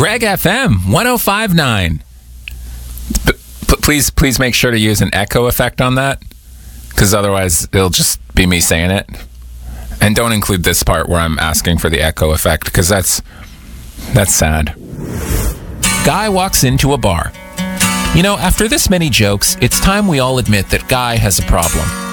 Greg FM 1059. Please make sure to use an echo effect on that, because otherwise it'll just be me saying it. And don't include this part where I'm asking for the echo effect, because that's sad. Guy walks into a bar. You know, after this many jokes, it's time we all admit that Guy has a problem.